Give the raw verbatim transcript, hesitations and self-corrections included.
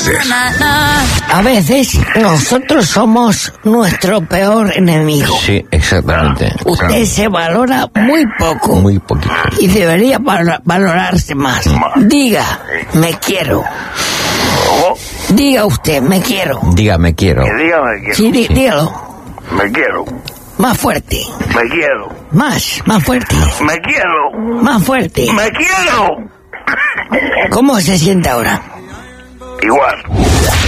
veces. A veces nosotros somos nuestro peor enemigo. Sí, exactamente. Usted se valora muy poco. Muy poquito. Y debería val- valorarse más. Diga, me quiero. Diga usted, me quiero. Diga, me quiero. Que diga me quiero. Sí, dí- dígalo. Me quiero. Más fuerte. Me quiero. Más, más fuerte. Me quiero. Más fuerte. Me quiero. ¿Cómo se siente ahora? Igual.